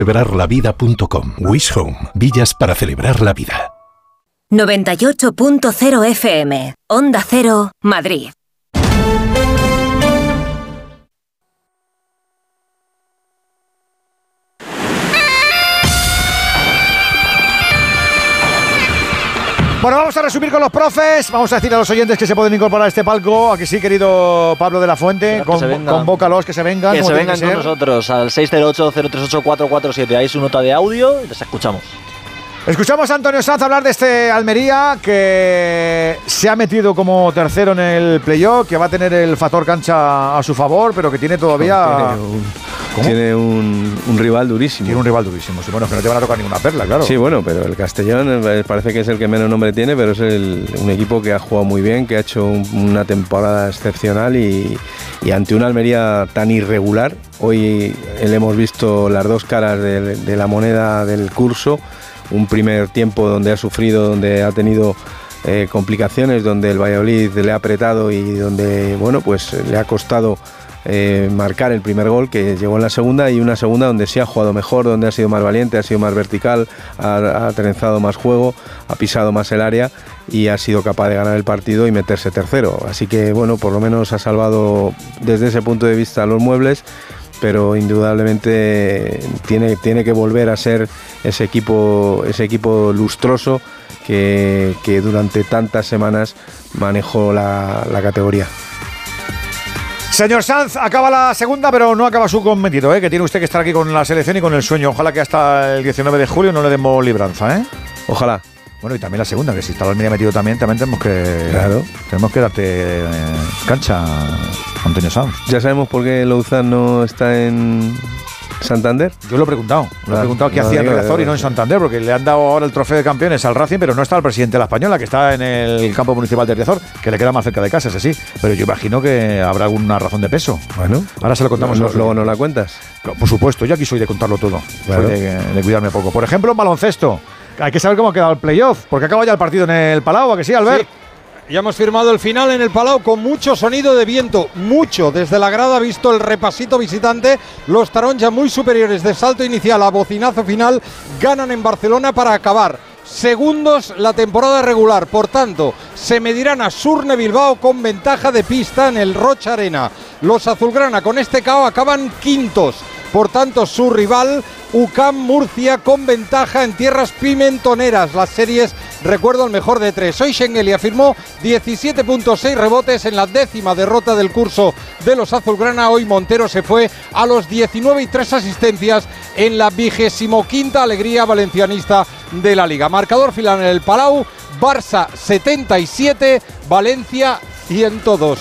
Celebrarlavida.com. Wish Home. Villas para celebrar la vida. 98.0 FM. Onda Cero, Madrid. Bueno, vamos a resumir con los profes. Vamos a decir a los oyentes que se pueden incorporar a este palco. Aquí sí, querido Pablo de la Fuente. Convócalos, que se vengan. Que se vengan con nosotros al 608-038-447. Ahí su nota de audio y les escuchamos. Escuchamos a Antonio Sanz hablar de este Almería que se ha metido como tercero en el playoff, que va a tener el factor cancha a su favor, pero que tiene todavía... Tiene un rival durísimo. Tiene un rival durísimo. Sí, bueno, que no te van a tocar ninguna perla, claro. Sí, bueno, pero el Castellón parece que es el que menos nombre tiene, pero es un equipo que ha jugado muy bien, que ha hecho una temporada excepcional y ante una Almería tan irregular. Hoy le hemos visto las dos caras de la moneda del curso. Un primer tiempo donde ha sufrido, donde ha tenido complicaciones, donde el Valladolid le ha apretado y donde, bueno, pues le ha costado marcar el primer gol, que llegó en la segunda, y una segunda donde sí ha jugado mejor, donde ha sido más valiente, ha sido más vertical, ha trenzado más juego, ha pisado más el área y ha sido capaz de ganar el partido y meterse tercero. Así que, bueno, por lo menos ha salvado desde ese punto de vista los muebles, pero indudablemente tiene que volver a ser ese equipo lustroso que durante tantas semanas manejó la categoría. Señor Sanz, acaba la segunda, pero no acaba su cometido, que tiene usted que estar aquí con la selección y con el sueño. Ojalá que hasta el 19 de julio no le demos libranza, Ojalá. Bueno, y también la segunda, que si está la Almería metido también tenemos que... Claro. Tenemos que darte cancha, Antonio Sanz. ¿Ya sabemos por qué Louzán no está en Santander? Yo lo he preguntado. Qué hacía en Riazor y no en Santander, porque le han dado ahora el trofeo de campeones al Racing, pero no está el presidente de la Española, que está en el campo municipal de Riazor, que le queda más cerca de casa, ese sí. Pero yo imagino que habrá alguna razón de peso. Bueno, ahora se lo contamos. Luego nos la cuentas. Por supuesto, yo aquí soy de contarlo todo. Claro. Soy de cuidarme poco. Por ejemplo, en baloncesto. Hay que saber cómo ha quedado el playoff, porque acaba ya el partido en el Palau, ¿a que sí, Albert? Sí. Ya hemos firmado el final en el Palau con mucho sonido de viento, mucho. Desde la grada, visto el repasito visitante, los taronja muy superiores de salto inicial a bocinazo final ganan en Barcelona para acabar segundos la temporada regular. Por tanto, se medirán a Surne Bilbao con ventaja de pista en el Rocha Arena. Los azulgrana con este KO acaban quintos. Por tanto, su rival, UCAM Murcia, con ventaja en tierras pimentoneras. Las series, recuerdo, el mejor de tres. Hoy Schengeli afirmó 17.6 rebotes en la 10ª derrota del curso de los azulgrana. Hoy Montero se fue a los 19 y 3 asistencias en la 25ª alegría valencianista de la Liga. Marcador final en el Palau, Barça 77, Valencia 102.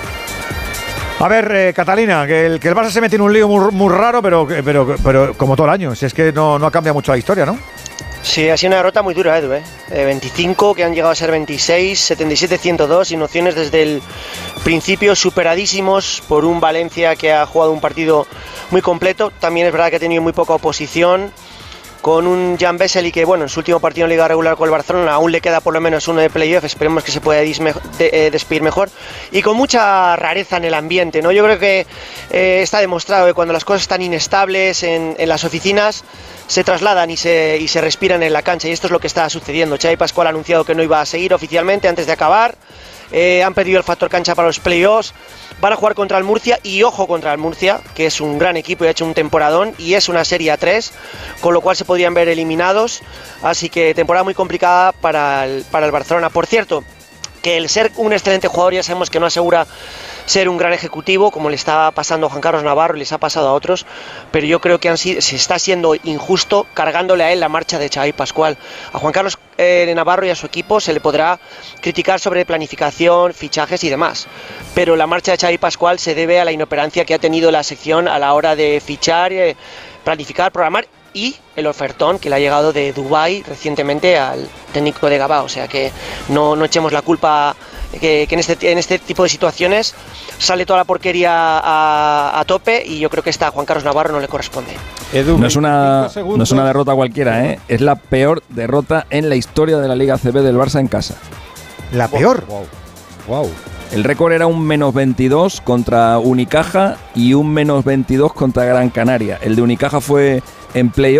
A ver, Catalina, que el Barça se mete en un lío muy raro, pero como todo el año. Si es que no ha cambiado mucho la historia, ¿no? Sí, ha sido una derrota muy dura, Edu, 25, que han llegado a ser 26, 77-102, sin opciones desde el principio, superadísimos por un Valencia que ha jugado un partido muy completo. También es verdad que ha tenido muy poca oposición, con un Jan Vesely que, bueno, en su último partido en Liga Regular con el Barcelona aún le queda por lo menos uno de playoff, esperemos que se pueda despedir mejor, y con mucha rareza en el ambiente, ¿no? Yo creo que está demostrado que cuando las cosas están inestables en las oficinas, se trasladan y se respiran en la cancha, y esto es lo que está sucediendo. Xavi Pascual ha anunciado que no iba a seguir oficialmente antes de acabar, han perdido el factor cancha para los playoffs. Van a jugar contra el Murcia, y ojo contra el Murcia, que es un gran equipo y ha hecho un temporadón, y es una serie a 3, con lo cual se podrían ver eliminados. Así que temporada muy complicada para el Barcelona. Por cierto, que el ser un excelente jugador ya sabemos que no asegura ser un gran ejecutivo, como le está pasando a Juan Carlos Navarro y les ha pasado a otros, pero yo creo que se está siendo injusto cargándole a él la marcha de Xavi Pascual. A Juan Carlos Navarro y a su equipo se le podrá criticar sobre planificación, fichajes y demás, pero la marcha de Xavi Pascual se debe a la inoperancia que ha tenido la sección a la hora de fichar, planificar, programar, y el ofertón que le ha llegado de Dubái recientemente al técnico de Gabá. O sea que no echemos la culpa, que en este tipo de situaciones sale toda la porquería a tope, y yo creo que esta a Juan Carlos Navarro no le corresponde. Edu, no es una derrota cualquiera, es la peor derrota en la historia de la Liga ACB del Barça en casa. ¿La peor? Wow. El récord era un -22 contra Unicaja y un -22 contra Gran Canaria. El de Unicaja fue en playoff